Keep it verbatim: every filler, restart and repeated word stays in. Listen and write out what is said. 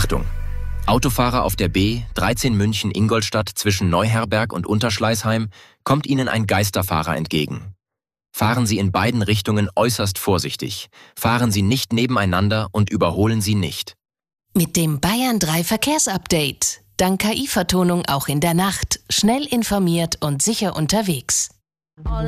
Achtung! Autofahrer auf der B dreizehn München-Ingolstadt zwischen Neuherberg und Unterschleißheim kommt Ihnen ein Geisterfahrer entgegen. Fahren Sie in beiden Richtungen äußerst vorsichtig. Fahren Sie nicht nebeneinander und überholen Sie nicht. Mit dem Bayern drei Verkehrsupdate. Dank K I-Vertonung auch in der Nacht. Schnell informiert und sicher unterwegs.